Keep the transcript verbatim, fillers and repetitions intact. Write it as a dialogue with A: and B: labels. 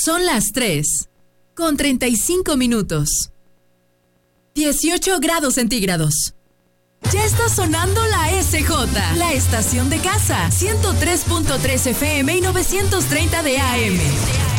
A: Son las tres, con treinta y cinco minutos. dieciocho grados centígrados. Ya está sonando la S J, la estación de casa, ciento tres punto tres F M y novecientos treinta de A M.